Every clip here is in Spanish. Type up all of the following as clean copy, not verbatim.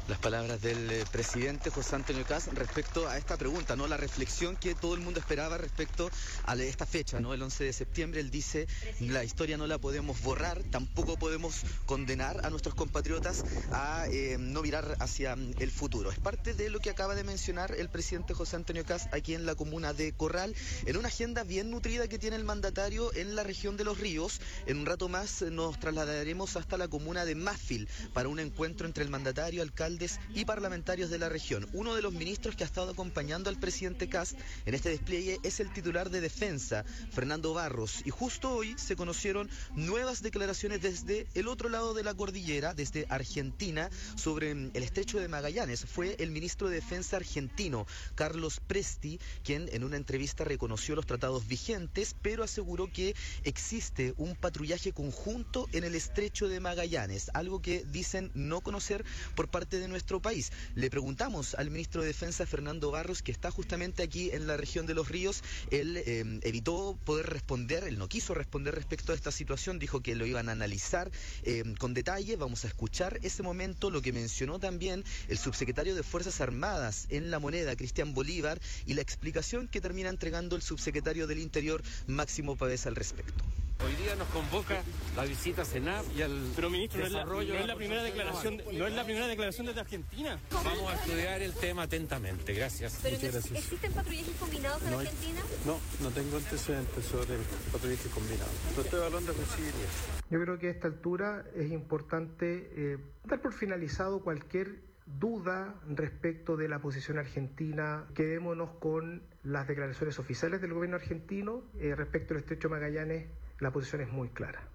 Las palabras del presidente José Antonio Kast respecto a esta pregunta, ¿no? La reflexión que todo el mundo esperaba respecto a esta fecha, ¿no? El 11 de septiembre, él dice, la historia no la podemos borrar, tampoco podemos condenar a nuestros compatriotas a no mirar hacia el futuro. Es parte de lo que acaba de mencionar el presidente José Antonio Kast aquí en la comuna de Corral, en una agenda bien nutrida que tiene el mandatario en la región de Los Ríos. En un rato más nos trasladaremos hasta la comuna de Mafil para un encuentro entre el mandatario, alcalde y parlamentarios de la región. Uno de los ministros que ha estado acompañando al presidente Kast en este despliegue es el titular de Defensa, Fernando Barros, y justo hoy se conocieron nuevas declaraciones desde el otro lado de la cordillera, desde Argentina, sobre el estrecho de Magallanes. Fue el ministro de Defensa argentino, Carlos Presti, quien en una entrevista reconoció los tratados vigentes, pero aseguró que existe un patrullaje conjunto en el estrecho de Magallanes, algo que dicen no conocer por parte de nuestro país. Le preguntamos al ministro de Defensa, Fernando Barros, que está justamente aquí en la región de Los Ríos. Él evitó poder responder, él no quiso responder respecto a esta situación, dijo que lo iban a analizar con detalle. Vamos a escuchar ese momento, lo que mencionó también el subsecretario de Fuerzas Armadas en La Moneda, Cristian Bolívar, y la explicación que termina entregando el subsecretario del Interior, Máximo Pavés, al respecto. Hoy día nos convoca la visita a CENAP y al Pero ministro, desarrollo. no es la primera declaración desde Argentina. Vamos a estudiar el tema atentamente. Gracias. Pero ¿existen patrullajes combinados en Argentina? No tengo antecedentes sobre el patrullaje combinado. Lo estoy evaluando con civilidad. Yo creo que a esta altura es importante dar por finalizado cualquier duda respecto de la posición argentina. Quedémonos con las declaraciones oficiales del gobierno argentino. Respecto al estrecho de Magallanes, la posición es muy clara.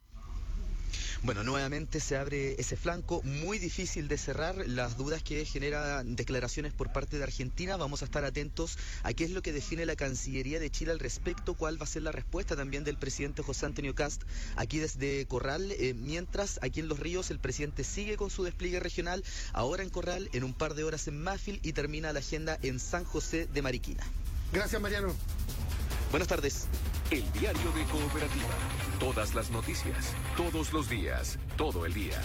Bueno, nuevamente se abre ese flanco muy difícil de cerrar, las dudas que generan declaraciones por parte de Argentina. Vamos a estar atentos a qué es lo que define la Cancillería de Chile al respecto, cuál va a ser la respuesta también del presidente José Antonio Kast aquí desde Corral. Mientras, aquí en Los Ríos, el presidente sigue con su despliegue regional, ahora en Corral, en un par de horas en Mafil, y termina la agenda en San José de Mariquina. Gracias, Mariano. Buenas tardes. El diario de Cooperativa. Todas las noticias, todos los días, todo el día.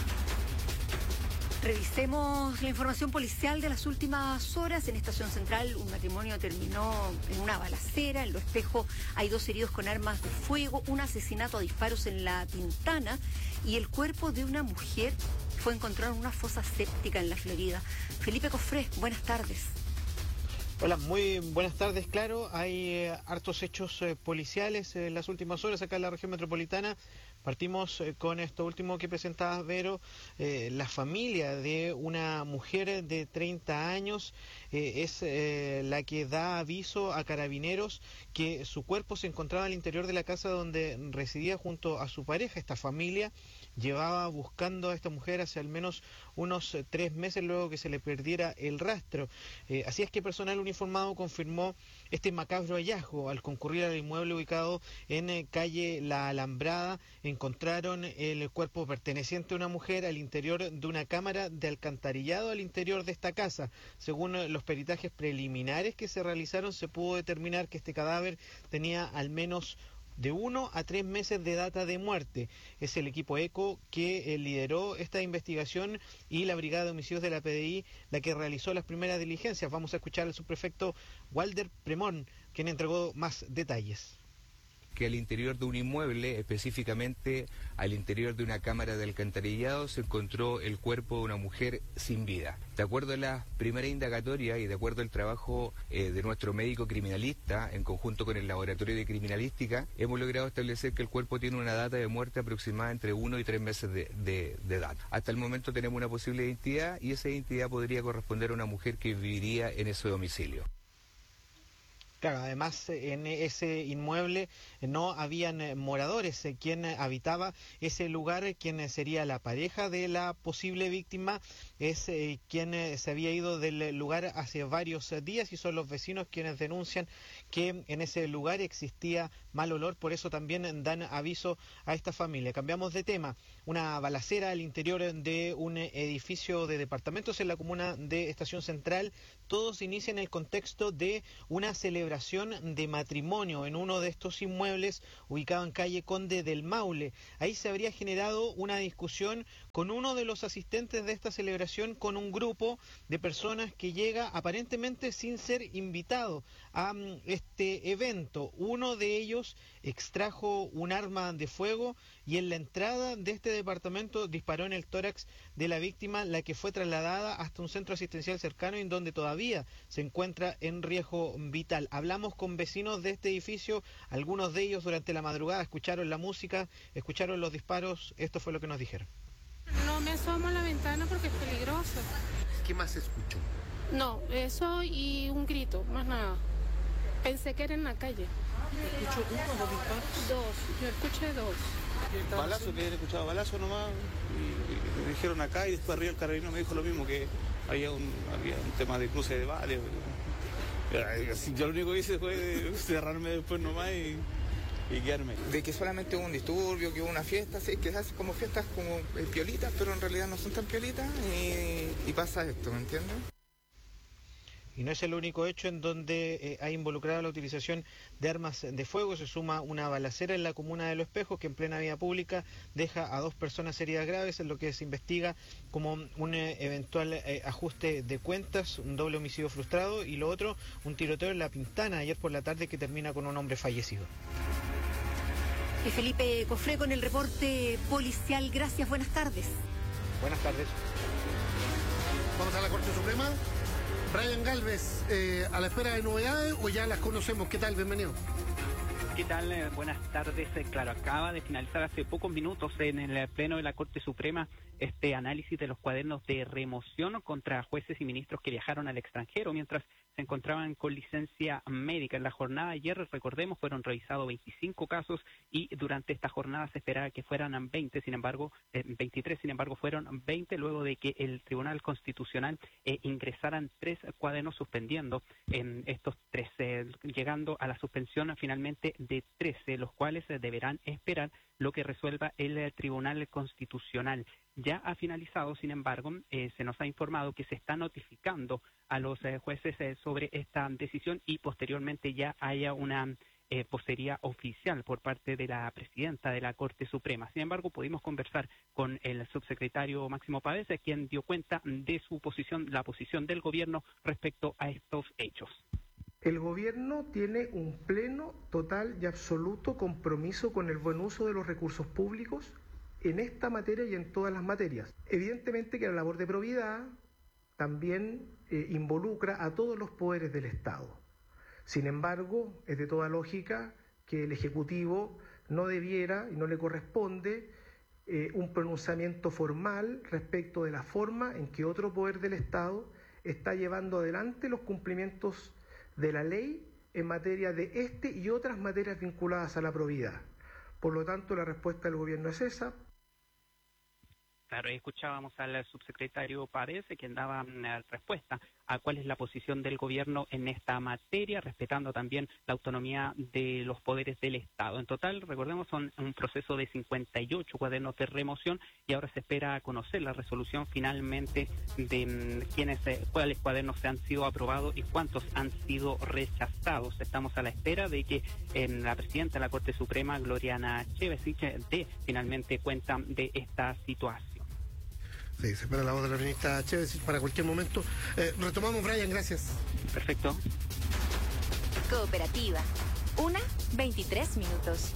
Revisemos la información policial de las últimas horas. En Estación Central, un matrimonio terminó en una balacera. En Lo Espejo hay 2 heridos con armas de fuego, un asesinato a disparos en La Pintana, y el cuerpo de una mujer fue encontrado en una fosa séptica en la Florida. Felipe Cofré, buenas tardes. Hola, muy buenas tardes. Claro, hay hartos hechos policiales en las últimas horas acá en la región metropolitana. Partimos con esto último que presentaba Vero. La familia de una mujer de 30 años es la que da aviso a Carabineros que su cuerpo se encontraba al interior de la casa donde residía junto a su pareja. Esta familia llevaba buscando a esta mujer hace al menos unos 3 meses luego que se le perdiera el rastro. Así es que personal uniformado confirmó este macabro hallazgo. Al concurrir al inmueble ubicado en calle La Alambrada, encontraron el cuerpo perteneciente a una mujer al interior de una cámara de alcantarillado al interior de esta casa. Según los peritajes preliminares que se realizaron, se pudo determinar que este cadáver tenía al menos de 1 a 3 meses de data de muerte. Es el equipo ECO que lideró esta investigación y la Brigada de Homicidios de la PDI la que realizó las primeras diligencias. Vamos a escuchar al subprefecto Walder Premón, quien entregó más detalles. Que al interior de un inmueble, específicamente al interior de una cámara de alcantarillado, se encontró el cuerpo de una mujer sin vida. De acuerdo a la primera indagatoria y de acuerdo al trabajo de nuestro médico criminalista, en conjunto con el laboratorio de criminalística, hemos logrado establecer que el cuerpo tiene una data de muerte aproximada entre 1 y 3 meses de data. Hasta el momento tenemos una posible identidad y esa identidad podría corresponder a una mujer que viviría en ese domicilio. Claro, además en ese inmueble no habían moradores. Quien habitaba ese lugar, quien sería la pareja de la posible víctima, es quien se había ido del lugar hace varios días y son los vecinos quienes denuncian que en ese lugar existía mal olor, por eso también dan aviso a esta familia. Cambiamos de tema. Una balacera al interior de un edificio de departamentos en la comuna de Estación Central. Todos inician en el contexto de una celebración celebración de matrimonio en uno de estos inmuebles ubicado en calle Conde del Maule. Ahí se habría generado una discusión con uno de los asistentes de esta celebración, con un grupo de personas que llega aparentemente sin ser invitado a este evento. Uno de ellos extrajo un arma de fuego y en la entrada de este departamento disparó en el tórax de la víctima, la que fue trasladada hasta un centro asistencial cercano en donde todavía se encuentra en riesgo vital. Hablamos con vecinos de este edificio, algunos de ellos durante la madrugada escucharon la música, escucharon los disparos, esto fue lo que nos dijeron. No me asomo a la ventana porque es peligroso. ¿Qué más escuchó? No, eso y un grito, más nada. Pensé que era en la calle. ¿Escuchó uno o dos disparos? Dos, yo escuché dos. Balazo, que he escuchado balazo nomás, y me dijeron acá y después arriba el carabinero me dijo lo mismo, que había un tema de cruce de balas. Yo lo único que hice fue cerrarme después nomás y quedarme. De que solamente hubo un disturbio, que hubo una fiesta, sí, que se hace como fiestas como piolitas, pero en realidad no son tan piolitas y pasa esto, ¿me entiendes? Y no es el único hecho en donde ha involucrado la utilización de armas de fuego. Se suma una balacera en la comuna de Los Espejos que en plena vía pública deja a 2 personas heridas graves, en lo que se investiga como un eventual ajuste de cuentas, un doble homicidio frustrado, y lo otro, un tiroteo en La Pintana ayer por la tarde que termina con un hombre fallecido. Y Felipe Cofré con el reporte policial. Gracias, buenas tardes. Buenas tardes. Vamos a la Corte Suprema. Brian Galvez, ¿a la espera de novedades o ya las conocemos? ¿Qué tal? Bienvenido. ¿Qué tal? Buenas tardes. Claro, acaba de finalizar hace pocos minutos en el Pleno de la Corte Suprema este análisis de los cuadernos de remoción contra jueces y ministros que viajaron al extranjero mientras se encontraban con licencia médica. En la jornada de ayer, recordemos, fueron revisados 25 casos y durante esta jornada se esperaba que fueran 20, sin embargo, 23, sin embargo fueron 20 luego de que el Tribunal Constitucional ingresaran 3 cuadernos suspendiendo estos 13, llegando a la suspensión finalmente de 13, los cuales deberán esperar lo que resuelva el Tribunal Constitucional. Ya ha finalizado, sin embargo, se nos ha informado que se está notificando a los jueces sobre esta decisión y posteriormente ya haya una postería oficial por parte de la presidenta de la Corte Suprema. Sin embargo, pudimos conversar con el subsecretario Máximo Pavés, quien dio cuenta de su posición, la posición del gobierno respecto a estos hechos. El gobierno tiene un pleno, total y absoluto compromiso con el buen uso de los recursos públicos en esta materia y en todas las materias. Evidentemente que la labor de probidad también involucra a todos los poderes del Estado. Sin embargo, es de toda lógica que el Ejecutivo no debiera y no le corresponde un pronunciamiento formal respecto de la forma en que otro poder del Estado está llevando adelante los cumplimientos de la ley en materia de este y otras materias vinculadas a la probidad. Por lo tanto, la respuesta del gobierno es esa. Claro, escuchábamos al subsecretario Párez, quien daba respuesta a cuál es la posición del gobierno en esta materia, respetando también la autonomía de los poderes del Estado. En total, recordemos, son un proceso de 58 cuadernos de remoción y ahora se espera conocer la resolución finalmente de cuáles cuadernos se han sido aprobados y cuántos han sido rechazados. Estamos a la espera de que la presidenta de la Corte Suprema, Gloriana Chevesich, dé finalmente cuenta de esta situación. Sí, se espera la voz de la ministra Chevesich para cualquier momento. Retomamos, Brian, gracias. Perfecto. Cooperativa. 1:23 minutos.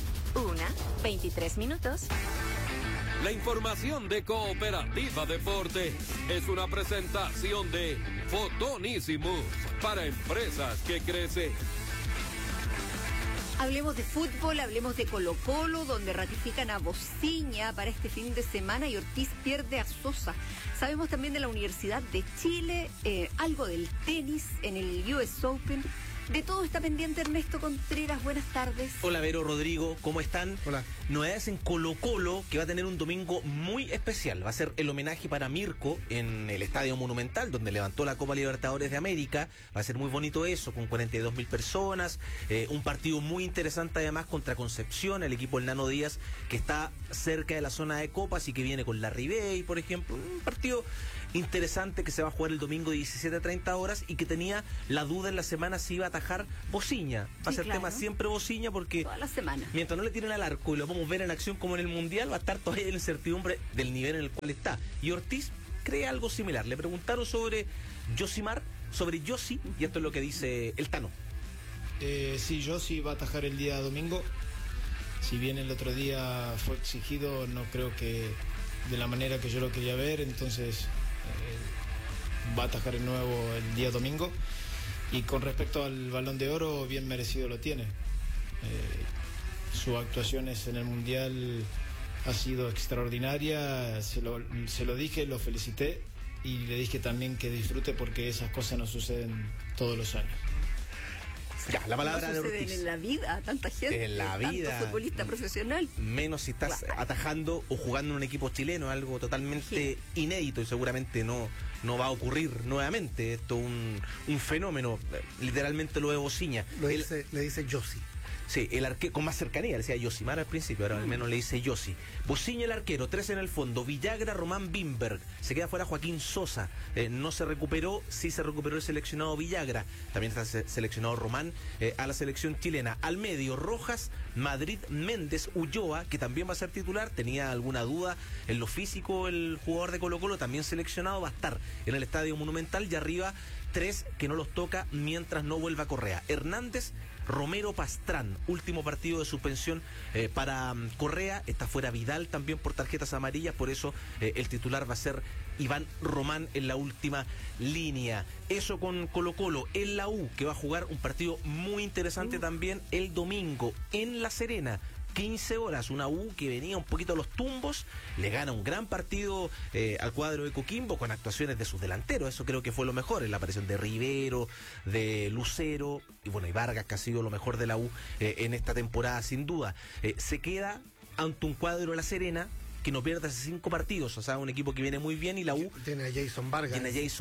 1:23 La información de Cooperativa Deporte es una presentación de Fotonísimos para empresas que crecen. Hablemos de fútbol, hablemos de Colo-Colo, donde ratifican a Bociña para este fin de semana y Ortiz pierde a Sosa. Sabemos también de la Universidad de Chile, algo del tenis en el US Open. De todo está pendiente Ernesto Contreras, buenas tardes. Hola Vero, Rodrigo, ¿cómo están? Hola. Novedades en Colo-Colo, que va a tener un domingo muy especial. Va a ser el homenaje para Mirko en el Estadio Monumental, donde levantó la Copa Libertadores de América. Va a ser muy bonito eso, con 42.000 personas. Un partido muy interesante además contra Concepción, el equipo del Nano Díaz, que está cerca de la zona de copas y que viene con la Ribey, por ejemplo. Un partido interesante que se va a jugar el domingo 17:30 horas y que tenía la duda en la semana si iba a atajar Bociña. Va a ser tema siempre Bociña porque toda la semana. Mientras no le tiren al arco y lo vamos a ver en acción como en el Mundial, va a estar todavía en incertidumbre del nivel en el cual está. Y Ortiz cree algo similar. Le preguntaron sobre Yosimar, sobre Yossi, y esto es lo que dice el Tano. Sí, Yossi va a atajar el día domingo. Si bien el otro día fue exigido, no creo que de la manera que yo lo quería ver, entonces va a atajar el nuevo el día domingo. Y con respecto al Balón de Oro, bien merecido lo tiene. Sus actuaciones en el Mundial ha sido extraordinaria, se lo dije, lo felicité y le dije también que disfrute porque esas cosas no suceden todos los años. Ya, la palabra de Ortiz. En la vida, tanta gente, en la vida, tanto futbolista profesional. Menos si estás atajando o jugando en un equipo chileno, algo totalmente inédito y seguramente no va a ocurrir nuevamente. Esto es un fenómeno, literalmente lo de Bociña. Le dice Yossi. Sí, el arquero con más cercanía, le decía Yosimar al principio, ahora al menos le dice Yossi. Bociña el arquero, 3 en el fondo, Villagra, Román Bimberg, se queda fuera Joaquín Sosa, no se recuperó, sí se recuperó el seleccionado Villagra, también está seleccionado Román a la selección chilena. Al medio, Rojas, Madrid, Méndez, Ulloa, que también va a ser titular, tenía alguna duda en lo físico el jugador de Colo-Colo, también seleccionado, va a estar en el Estadio Monumental, y arriba 3 que no los toca mientras no vuelva Correa. Hernández, Romero, Pastrán, último partido de suspensión para Correa, está fuera Vidal también por tarjetas amarillas, por eso el titular va a ser Iván Román en la última línea. Eso con Colo-Colo. En la U, que va a jugar un partido muy interesante también el domingo en La Serena. 15 horas, una U que venía un poquito a los tumbos, le gana un gran partido al cuadro de Coquimbo con actuaciones de sus delanteros, eso creo que fue lo mejor, en la aparición de Rivero, de Lucero, y bueno, y Vargas, que ha sido lo mejor de la U en esta temporada sin duda. Se queda ante un cuadro de La Serena que no pierde hace 5 partidos, o sea, un equipo que viene muy bien, y la U tiene a Jason Vargas,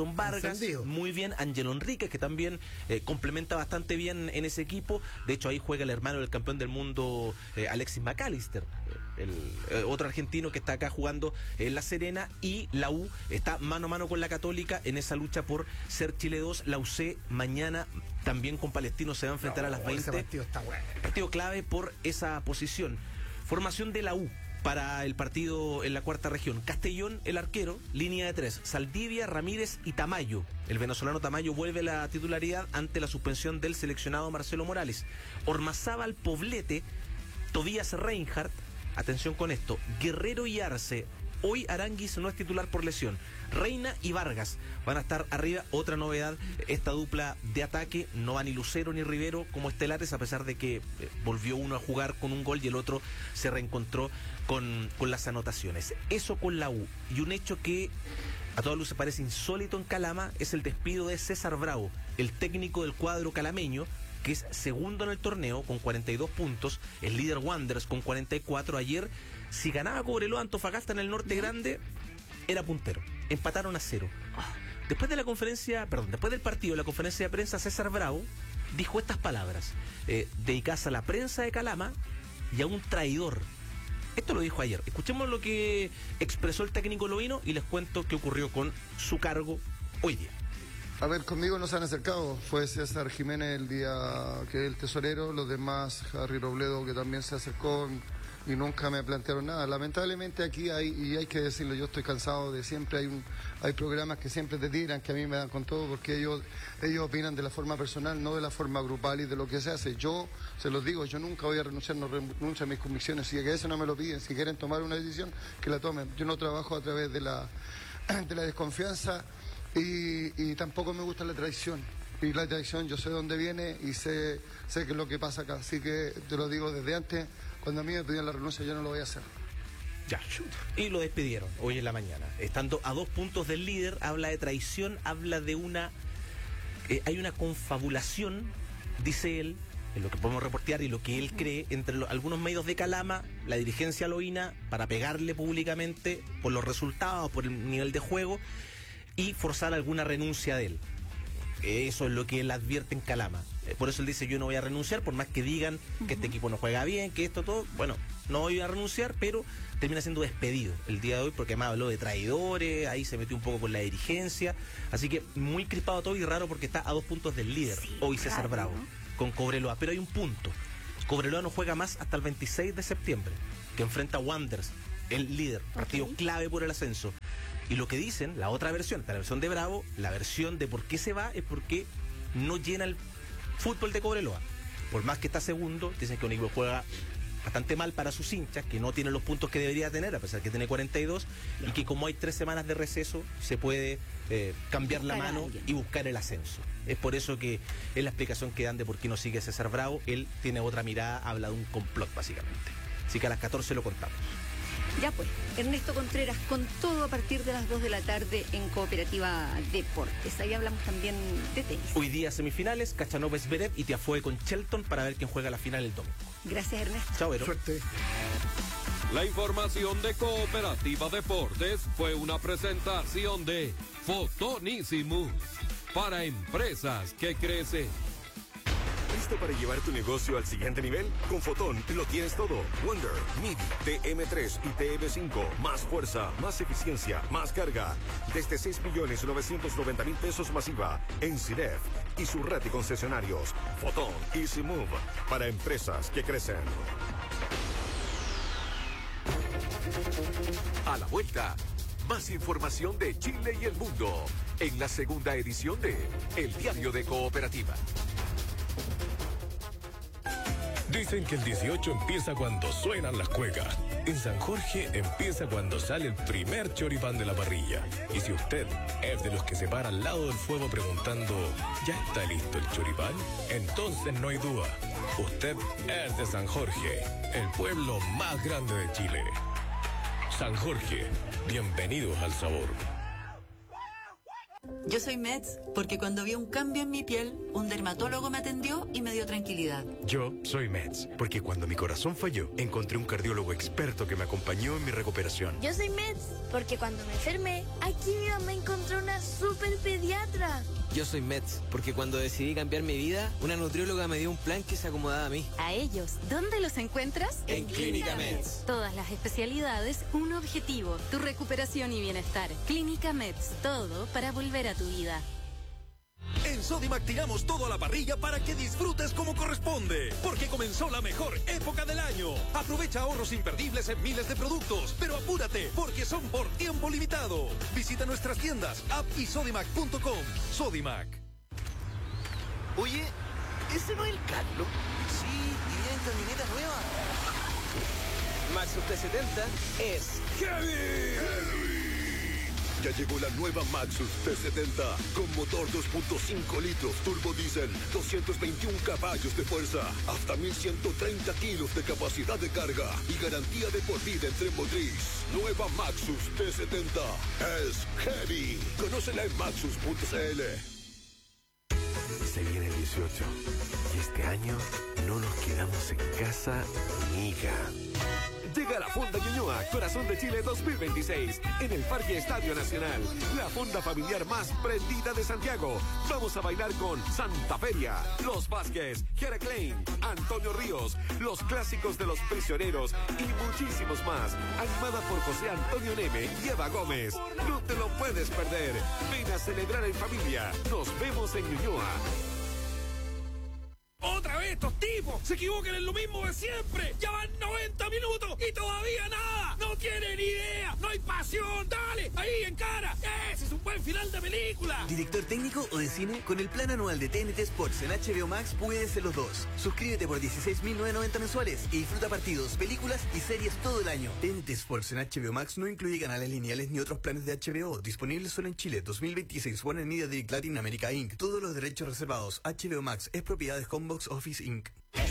muy bien, Ángelo Enríquez, que también complementa bastante bien en ese equipo. De hecho, ahí juega el hermano del campeón del mundo, Alexis McAllister, el otro argentino que está acá jugando en La Serena, y la U está mano a mano con la Católica en esa lucha por ser Chile 2. La UC mañana también con Palestino se va a enfrentar a las 20. Ese partido está bueno. Partido clave por esa posición. Formación de la U para el partido en la cuarta región: Castellón, el arquero, línea de 3, Saldivia, Ramírez y Tamayo. El venezolano Tamayo vuelve a la titularidad ante la suspensión del seleccionado Marcelo Morales. Ormazábal, Poblete, Tobías Reinhardt, atención con esto, Guerrero y Arce. Hoy Aranguis no es titular por lesión. Reina y Vargas van a estar arriba. Otra novedad, esta dupla de ataque, no va ni Lucero ni Rivero como estelares, a pesar de que volvió uno a jugar con un gol y el otro se reencontró con las anotaciones. Eso con la U. Y un hecho que a todas luces parece insólito en Calama es el despido de César Bravo, el técnico del cuadro calameño, que es segundo en el torneo con 42 puntos, el líder Wanderers con 44. Ayer, si ganaba Cobreloa Antofagasta en el Norte Grande, era puntero. Empataron a 0. Después del partido, la conferencia de prensa, César Bravo dijo estas palabras, dedicadas a la prensa de Calama y a un traidor. Esto lo dijo ayer. Escuchemos lo que expresó el técnico Lovino y les cuento qué ocurrió con su cargo hoy día. A ver, conmigo no se han acercado. Fue César Jiménez el día que es el tesorero, los demás, Harry Robledo, que también se acercó y nunca me plantearon nada. Lamentablemente aquí hay que decirlo, yo estoy cansado de siempre, hay programas que siempre te tiran, que a mí me dan con todo, porque ellos opinan de la forma personal, no de la forma grupal y de lo que se hace. Yo, se los digo, yo nunca voy a renunciar, no renuncio a mis convicciones, si que eso no me lo piden, si quieren tomar una decisión, que la tomen. Yo no trabajo a través de la desconfianza y tampoco me gusta la traición. Y la traición yo sé dónde viene y sé qué es lo que pasa acá, así que te lo digo desde antes. Cuando a mí me pedían la renuncia, yo no lo voy a hacer. Ya, y lo despidieron hoy en la mañana. Estando a 2 puntos del líder, habla de traición, habla de hay una confabulación, dice él, en lo que podemos reportear y lo que él cree, entre algunos medios de Calama, la dirigencia loína, para pegarle públicamente por los resultados, por el nivel de juego, y forzar alguna renuncia de él. Eso es lo que él advierte en Calama. Por eso él dice, yo no voy a renunciar, por más que digan que este equipo no juega bien, que esto todo, bueno, no voy a renunciar, pero termina siendo despedido el día de hoy, porque además habló de traidores, ahí se metió un poco con la dirigencia, así que muy crispado todo y raro porque está a 2 puntos del líder, hoy César Bravo, con Cobreloa, pero hay un punto, Cobreloa no juega más hasta el 26 de septiembre, que enfrenta a Wanderers, el líder, partido clave por el ascenso. Y lo que dicen, la otra versión, la versión de Bravo, la versión de por qué se va es porque no llena el fútbol de Cobreloa. Por más que está segundo, dicen que un equipo juega bastante mal para sus hinchas, que no tiene los puntos que debería tener, a pesar que tiene 42, y que como hay 3 semanas de receso, se puede cambiar la mano y buscar el ascenso. Es por eso que es la explicación que dan de por qué no sigue César Bravo. Él tiene otra mirada, habla de un complot, básicamente. Así que a las 14 lo contamos. Ya pues, Ernesto Contreras con todo a partir de las 2 de la tarde en Cooperativa Deportes. Ahí hablamos también de tenis. Hoy día semifinales, Khachanov Zverev y Tiafoe con Shelton para ver quién juega la final el domingo. Gracias, Ernesto. Chao, Vero. Suerte. La información de Cooperativa Deportes fue una presentación de Fotonísimos para empresas que crecen. ¿Listo para llevar tu negocio al siguiente nivel? Con Fotón lo tienes todo. Wonder, MIDI, TM3 y TM5. Más fuerza, más eficiencia, más carga. Desde 6.990.000 pesos masiva en CIDEF y su red de concesionarios. Fotón Easy Move para empresas que crecen. A la vuelta, más información de Chile y el mundo en la segunda edición de El Diario de Cooperativa. Dicen que el 18 empieza cuando suenan las cuecas. En San Jorge empieza cuando sale el primer choripán de la parrilla. Y si usted es de los que se para al lado del fuego preguntando, ¿ya está listo el choripán? Entonces no hay duda. Usted es de San Jorge, el pueblo más grande de Chile. San Jorge, bienvenidos al sabor. Yo soy Mets porque cuando vi un cambio en mi piel, un dermatólogo me atendió y me dio tranquilidad. Yo soy Mets porque cuando mi corazón falló, encontré un cardiólogo experto que me acompañó en mi recuperación. Yo soy Mets porque cuando me enfermé, aquí mi mamá encontró una super pediatra. Yo soy Mets porque cuando decidí cambiar mi vida, una nutrióloga me dio un plan que se acomodaba a mí. A ellos, ¿dónde los encuentras? En Clínica Mets. Todas las especialidades, un objetivo, tu recuperación y bienestar. Clínica Mets, todo para volver a tu vida. En Sodimac tiramos todo a la parrilla para que disfrutes como corresponde, porque comenzó la mejor época del año. Aprovecha ahorros imperdibles en miles de productos, pero apúrate, porque son por tiempo limitado. Visita nuestras tiendas, app y sodimac.com. Sodimac. Oye, ¿ese no es el Carlos? Sí, y en camioneta nueva. Maxus T70 es ¡Heavy! Ya llegó la nueva Maxus T70 con motor 2.5 litros turbo diésel, 221 caballos de fuerza, hasta 1.130 kilos de capacidad de carga y garantía de por vida en tren motriz. Nueva Maxus T70 es heavy. Conócela en maxus.cl. Se viene el 18 y este año no nos quedamos en casa ni hija. Llega la Fonda Ñuñoa, Corazón de Chile 2026, en el Parque Estadio Nacional. La fonda familiar más prendida de Santiago. Vamos a bailar con Santa Feria, Los Vázquez, Jera Klein, Antonio Ríos, los clásicos de Los Prisioneros y muchísimos más. Animada por José Antonio Neme y Eva Gómez. No te lo puedes perder. Ven a celebrar en familia. Nos vemos en Ñuñoa. ¡Otra vez estos tipos! ¡Se equivocan en lo mismo de siempre! ¡Ya van 90 minutos y todavía nada! ¡No tienen idea! ¡No hay pasión! ¡Dale! ¡Ahí, en cara! ¡Ese es un buen final de película! ¿Director técnico o de cine? Con el plan anual de TNT Sports en HBO Max puedes ser los dos. Suscríbete por 16.990 mensuales y disfruta partidos, películas y series todo el año. TNT Sports en HBO Max no incluye canales lineales ni otros planes de HBO. Disponibles solo en Chile. 2026. Warner Media Direct Latin America Inc. Todos los derechos reservados. HBO Max es propiedad de Homebox Office Inc.